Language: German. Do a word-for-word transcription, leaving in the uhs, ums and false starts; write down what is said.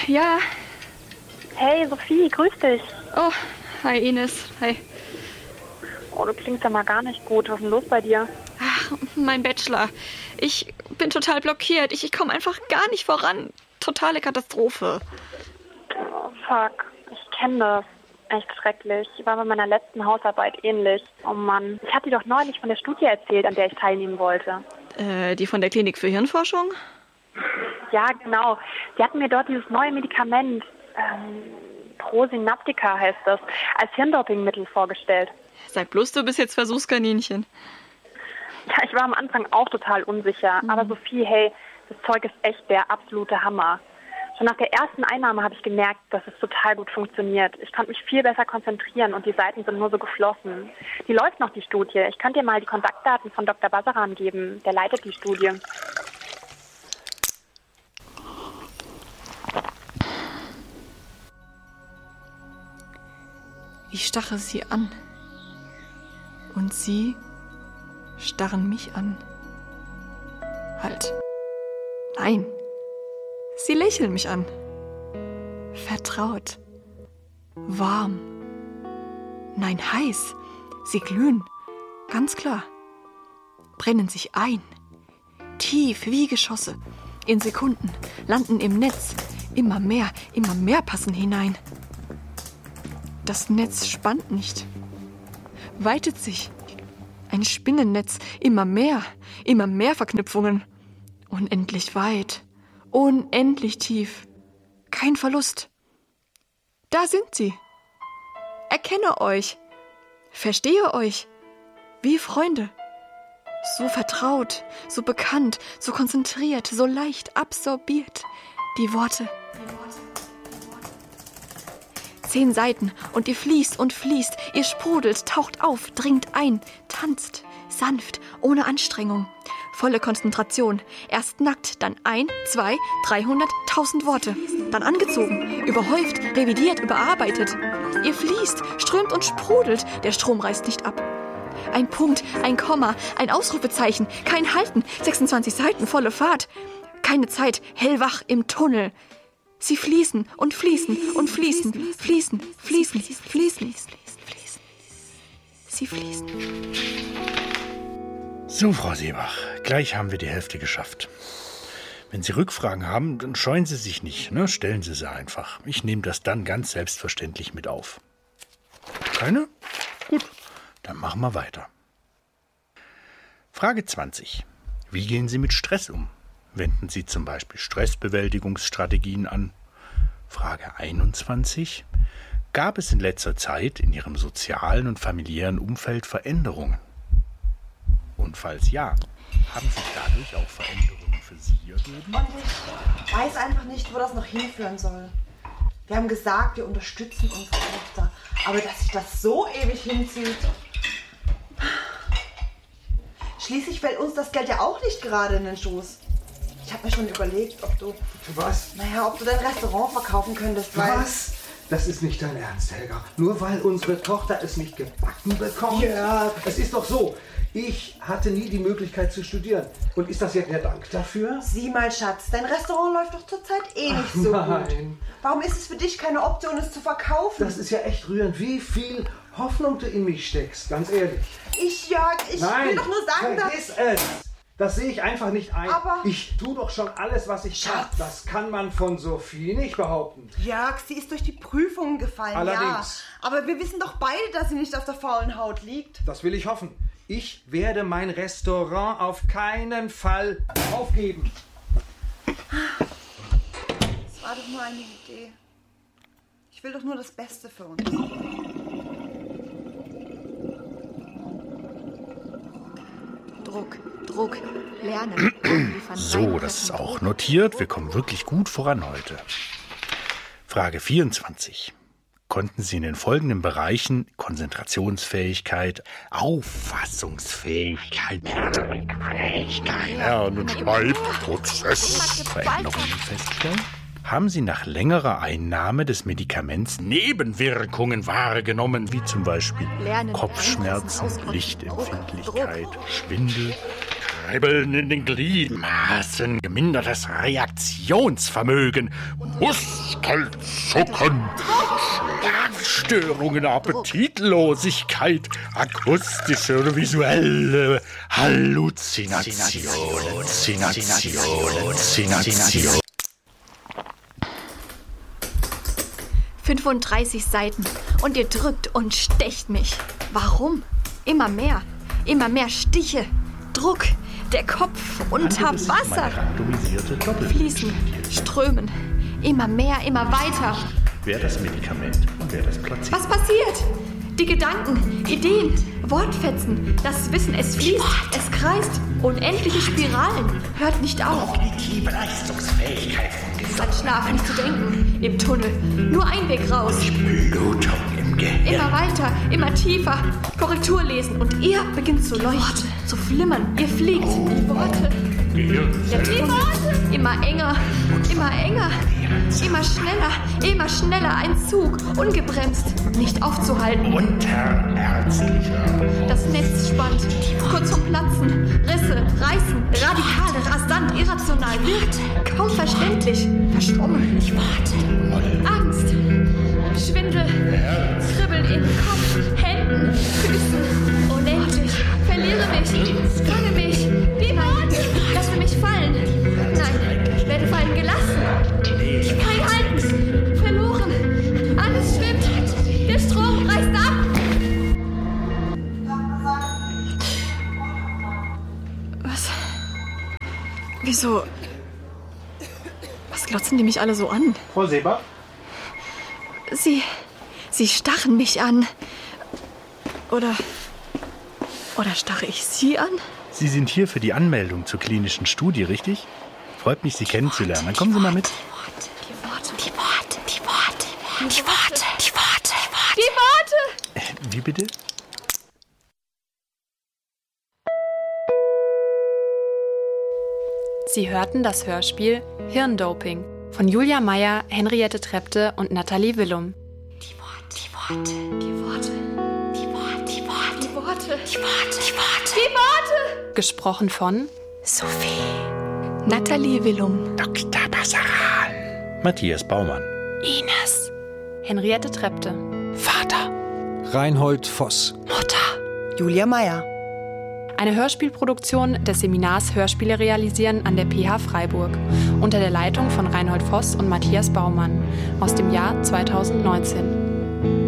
Ja. Hey, Sophie, grüß dich. Oh, hi Ines, hi. Oh, du klingst ja mal gar nicht gut. Was ist denn los bei dir? Ach, mein Bachelor. Ich bin total blockiert. Ich, ich komme einfach gar nicht voran. Totale Katastrophe. Oh, fuck. Ich kenne das. Echt schrecklich. War bei meiner letzten Hausarbeit ähnlich. Oh Mann. Ich hatte dir doch neulich von der Studie erzählt, an der ich teilnehmen wollte. Äh, die von der Klinik für Hirnforschung? Ja, genau. Sie hatten mir dort dieses neue Medikament, ähm, Prosinaptica heißt das, als Hirndopingmittel vorgestellt. Sag bloß, du bist jetzt Versuchskaninchen. Ja, ich war am Anfang auch total unsicher. Mhm. Aber Sophie, hey, das Zeug ist echt der absolute Hammer. Schon nach der ersten Einnahme habe ich gemerkt, dass es total gut funktioniert. Ich konnte mich viel besser konzentrieren und die Seiten sind nur so geflossen. Die läuft noch, die Studie. Ich kann dir mal die Kontaktdaten von Doktor Basaran geben. Der leitet die Studie. Ich starre sie an. Und sie starren mich an. Halt. Nein. Sie lächeln mich an. Vertraut. Warm. Nein, heiß. Sie glühen. Ganz klar. Brennen sich ein. Tief wie Geschosse. In Sekunden. Landen im Netz. Immer mehr, immer mehr passen hinein. Das Netz spannt nicht. Weitet sich. Ein Spinnennetz. Immer mehr. Immer mehr Verknüpfungen. Unendlich weit. Unendlich tief. Kein Verlust. Da sind sie. Erkenne euch. Verstehe euch. Wie Freunde. So vertraut, so bekannt, so konzentriert, so leicht absorbiert. Die Worte. Die Worte. Zehn Seiten und ihr fließt und fließt. Ihr sprudelt, taucht auf, dringt ein, tanzt, sanft, ohne Anstrengung. Volle Konzentration. Erst nackt, dann ein, zwei, dreihundert, tausend Worte. Dann angezogen, überhäuft, revidiert, überarbeitet. Ihr fließt, strömt und sprudelt. Der Strom reißt nicht ab. Ein Punkt, ein Komma, ein Ausrufezeichen. Kein Halten. sechsundzwanzig Seiten, volle Fahrt. Keine Zeit, hellwach im Tunnel. Sie fließen und fließen und fließen, fließen, fließen, fließen. Sie fließen. So, Frau Seebach, gleich haben wir die Hälfte geschafft. Wenn Sie Rückfragen haben, dann scheuen Sie sich nicht, ne? Stellen Sie sie einfach. Ich nehme das dann ganz selbstverständlich mit auf. Keine? Gut, dann machen wir weiter. Frage zwanzig. Wie gehen Sie mit Stress um? Wenden Sie zum Beispiel Stressbewältigungsstrategien an? Frage einundzwanzig. Gab es in letzter Zeit in Ihrem sozialen und familiären Umfeld Veränderungen? Und falls ja, haben sich dadurch auch Veränderungen für Sie ergeben? Und ich weiß einfach nicht, wo das noch hinführen soll. Wir haben gesagt, wir unterstützen unsere Tochter. Aber dass sich das so ewig hinzieht... Schließlich fällt uns das Geld ja auch nicht gerade in den Schoß. Ich habe mir schon überlegt, ob du... Was? Naja, ob du dein Restaurant verkaufen könntest, weil... Was? Das ist nicht dein Ernst, Helga. Nur weil unsere Tochter es nicht gebacken bekommt? Ja, es ist doch so. Ich hatte nie die Möglichkeit zu studieren. Und ist das jetzt der Dank dafür? Sieh mal, Schatz, dein Restaurant läuft doch zurzeit eh nicht Ach, so nein. gut. Warum ist es für dich keine Option, es zu verkaufen? Das ist ja echt rührend, wie viel Hoffnung du in mich steckst, ganz ehrlich. Ich, Jörg, ich Nein, will doch nur sagen, dass... vergiss es! Das sehe ich einfach nicht ein. Aber- ich tue doch schon alles, was ich kann. Das kann man von Sophie nicht behaupten. Jörg, sie ist durch die Prüfungen gefallen, Allerdings. ja. Aber wir wissen doch beide, dass sie nicht auf der faulen Haut liegt. Das will ich hoffen. Ich werde mein Restaurant auf keinen Fall aufgeben. Das war doch nur eine Idee. Ich will doch nur das Beste für uns. Druck, Druck, lernen. So, das ist auch notiert. Wir kommen wirklich gut voran heute. Frage vierundzwanzig. Konnten Sie in den folgenden Bereichen Konzentrationsfähigkeit, Auffassungsfähigkeit, Fähigkeit, Lern- und Schreibprozess Veränderungen feststellen? Haben Sie nach längerer Einnahme des Medikaments Nebenwirkungen wahrgenommen, wie zum Beispiel Lernen, Kopfschmerzen, Ausdruck, Lichtempfindlichkeit, Druck. Schwindel, Kribbeln in den Gliedmaßen, gemindertes Reaktionsvermögen, Muskelzucken, Schlafstörungen, Appetitlosigkeit, akustische oder visuelle Halluzinationen, Halluzinationen, Halluzinationen. fünfunddreißig Seiten und ihr drückt und stecht mich. Warum? Immer mehr, immer mehr Stiche, Druck, der Kopf unter Wasser. Fließen, strömen, immer mehr, immer weiter. Wer das Medikament und wer das Placebo. Was passiert? Die Gedanken, Ideen, Wortfetzen, das Wissen, es fließt, es kreist. Unendliche Spiralen, hört nicht auf. Kognitive Leistungsfähigkeit von An Schlaf nicht zu denken, im Tunnel, nur ein Weg raus. Blutung im Gehirn. Immer weiter, immer tiefer, Korrektur lesen und ihr beginnt zu leuchten, zu flimmern. Ihr fliegt, die Worte. Der Tunnel, immer enger, immer enger, immer schneller, immer schneller. Ein Zug, ungebremst, nicht aufzuhalten. Unterärztlicher. Das Netz spannt, kurz vom Platzen. Risse, reißen, radikal, rasant, irrational, wirkt, kaum verständlich, verschwommen. Ich warte. Angst, Schwindel, Kribbeln in Kopf, Händen, Füßen. Unendlich, verliere mich, fange mich, niemand, lasse mich fallen. Nein, ich werde fallen gelassen. Kein Halten, verloren, alles schwimmt, der Strom reißt ab. Was? Wieso? Was glotzen die mich alle so an? Frau Seber? Sie, sie starren mich an. Oder, oder starre ich Sie an? Sie sind hier für die Anmeldung zur klinischen Studie, richtig? Freut mich, Sie kennenzulernen. Dann kommen Sie mal mit. Die Worte, die Worte, die Worte, die Worte, die Worte, die Worte. Äh, wie bitte? Sie hörten das Hörspiel Hirndoping von Julia Meyer, Henriette Trepte und Nathalie Willum. Die Worte, die Worte, die Worte, die Worte, die Worte, die Worte, die Worte, die Worte, die Worte. Gesprochen von Sophie, Nathalie Willum, Doktor Passaran, Matthias Baumann, Ines, Henriette Trepte, Vater, Reinhold Voss, Mutter, Julia Meyer. eine Hörspielproduktion des Seminars Hörspiele realisieren an der P H Freiburg unter der Leitung von Reinhold Voss und Matthias Baumann aus dem Jahr zweitausendneunzehn.